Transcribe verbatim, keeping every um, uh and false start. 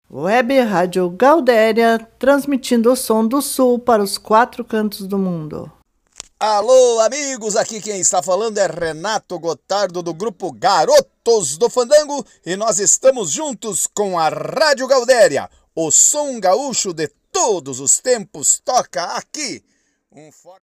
Web Rádio Galdéria, transmitindo o som do sul para os quatro cantos do mundo. Alô, amigos, aqui quem está falando é Renato Gotardo do grupo Garotos do Fandango e nós estamos juntos com a Rádio Galdéria. O som gaúcho de todos os tempos toca aqui. Um forte